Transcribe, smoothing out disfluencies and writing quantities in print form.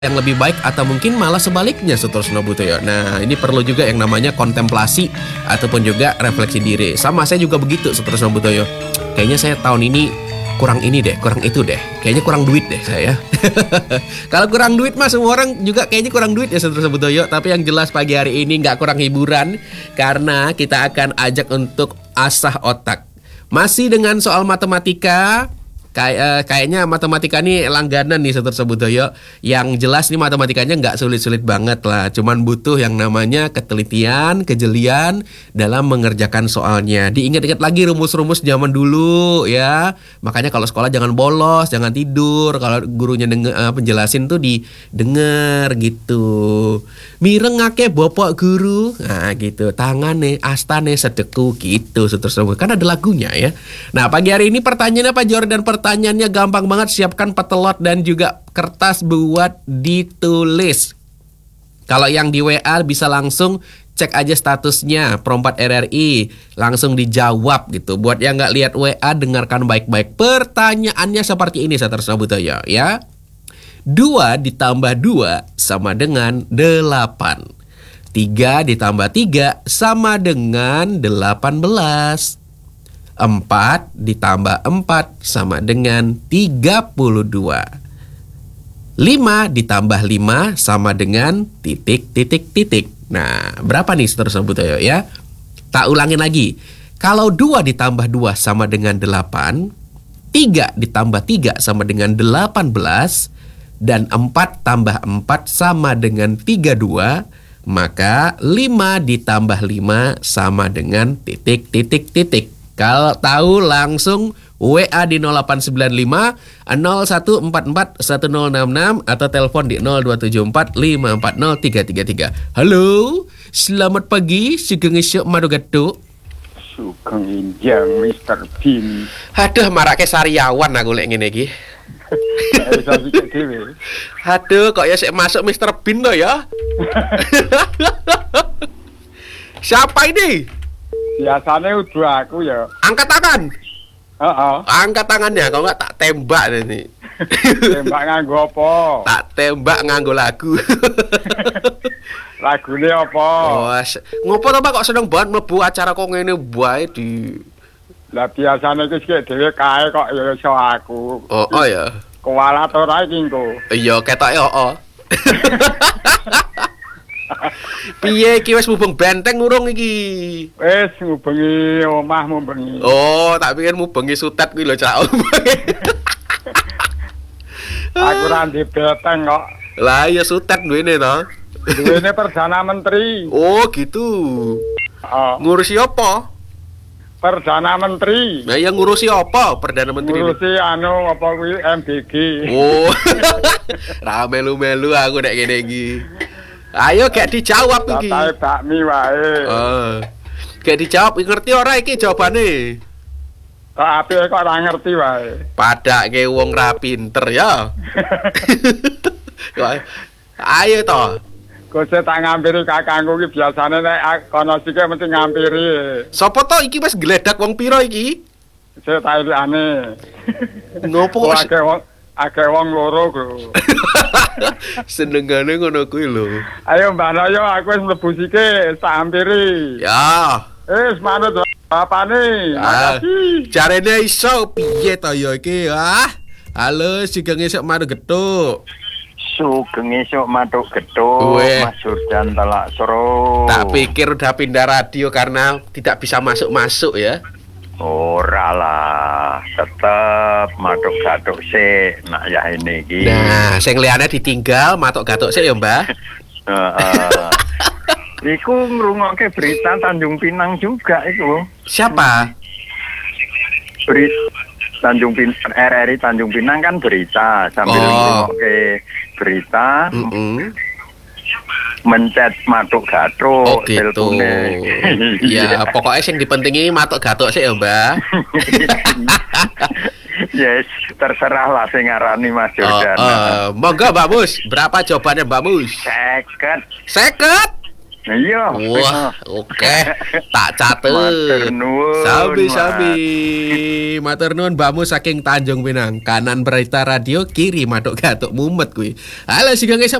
yang lebih baik atau mungkin malah sebaliknya Sutorsno Butoyo. Nah, ini perlu juga yang namanya kontemplasi ataupun juga refleksi diri. Sama saya juga begitu Sutorsno Butoyo. Kayaknya saya tahun ini kurang ini deh, kurang itu deh. Kayaknya kurang duit deh saya. Kalau kurang duit mah semua orang juga kayaknya kurang duit ya Sutorsno Butoyo. Tapi yang jelas pagi hari ini nggak kurang hiburan karena kita akan ajak untuk asah otak. Masih dengan soal matematika. Kayaknya matematika ini langganan nih Sutorsno Butoyo. Yang jelas nih matematikanya nggak sulit-sulit banget lah. Cuman butuh yang namanya ketelitian, kejelian dalam mengerjakan soalnya. Diingat-ingat lagi rumus-rumus zaman dulu ya. Makanya kalau sekolah jangan bolos, jangan tidur. Kalau gurunya penjelasin tuh didengar gitu. Mirengake bapak guru. Nah gitu. Tangane astane sedeku gitu Sutorsno Butoyo. Kan ada lagunya ya. Nah pagi hari ini pertanyaannya Pak Jordan. Pertanyaannya gampang banget, siapkan petelot dan juga kertas buat ditulis. Kalau yang di WA bisa langsung cek aja statusnya Pro4 RRI, langsung dijawab gitu. Buat yang nggak lihat WA, dengarkan baik-baik. Pertanyaannya seperti ini Sutorsno Butoyo ya. 2 ditambah 2 sama dengan 8. 3 ditambah 3 sama dengan 18. 4 ditambah 4 sama dengan 32. 5 ditambah 5 sama dengan titik. Nah, berapa nih Sutorsno Butoyo ya? Tak ulangin lagi. Kalau 2 ditambah 2 sama dengan 8, 3 ditambah 3 sama dengan 18, dan 4 tambah 4 sama dengan 32, maka 5 ditambah 5 sama dengan titik. Kalau tahu langsung WA di 0895 0144 1066 atau telepon di 0274 540 333. Halo, selamat pagi, Sugeng Esok Madogato. Sugeng Injang Mr. Bean. Aduh, marake sariawan aku lek ngene iki. Aduh, kok ya sik masuk Mr. Bean lo ya. Siapa ini? Biasanya udah aku ya. Angkat tangan. Angkat tangannya, kalau nggak tak tembak nanti. Tembak nganggo apa? Tak tembak nganggo lagu. Lagunya apa? Oh, ngopo to Pak kok seneng banget mlebu acara kok ngene bae di. Lah biasanya iki sik dhewe kae kok ya iso aku. Oh ya. Kualat ora iki engko. Iya ketoke oh. Piye iki wis mubeng benteng urung iki? Wis ngubengi omah mubengi. Oh, tak pikir mubengi sutet kuwi lho Cak. Aku ra ndek benteng kok. Lah ya sutet duwene to. Duwene Perdana Menteri. Oh, gitu. Ngurusi apa? Perdana Menteri. Nah, yang ngurusi apa Perdana Menteri? Ngurusi apa kuwi MBG. Oh. Ra melu-melu aku nek kene iki. Ayo gak dijawab iki. Bapak bakmi wae. Gak dijawab, ngerti ora iki jawabane? Kok apike kok ora ngerti wae. Padake wong ra pinter ya. Ayo to. Kok tak ngampiri kakangku iki biasane nek kono sike mesti ngampiri. Sopo to iki wis gledak wong pira iki? Saya tak ilane. Ngopo akeh wong loro, Bro. Senengane ngono kuwi lho. Ayo Mbak Noyo, aku wis mlebu sike, tak hampiri. Ya. Manut bapane. Makasih. Jarene iso piye to ya iki? Halo, Sugeng Esok Madogato. Sugeng Esok Madogato, Mas Jordan Telak Soro. Tak pikir udah pindah radio karena tidak bisa masuk-masuk ya. Ora lah, tetep matok gatuk sik nak ya ini iki. Nah, sing liyane ditinggal matok gatuk sik ya, Mbah. Iku ngrungokke berita Tanjung Pinang juga iku. Siapa? Tanjung Pinang, RRI Tanjung Pinang kan berita sambil ngrungokke berita. Mencet matuk gatuk gitu. Ya, pokoknya sing dipentingi matuk gatuk sih ya, Mbak. Yes, terserah lah sing ngarani Mas Jordan. Monggo Mbak Mus, berapa jawabannya Mbak Mus? 50. 50? Iya. Wah, oke. Tak catet. Matur nuwun, Sabi-sabi. Matur nuwun Mbakmu saking Tanjung Pinang. Kanan berita radio, kiri Matuk Gatuk mumet kuwi. Halo sing